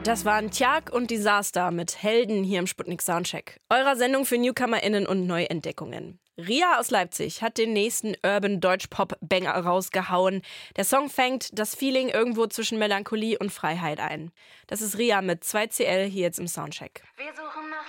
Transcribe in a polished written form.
Das waren Tjag und Disaster mit Helden hier im Sputnik Soundcheck, eurer Sendung für NewcomerInnen und Neuentdeckungen. Ria aus Leipzig hat den nächsten Urban-Deutsch-Pop-Banger rausgehauen. Der Song fängt das Feeling irgendwo zwischen Melancholie und Freiheit ein. Das ist Ria mit 2CL hier jetzt im Soundcheck. Wir suchen nach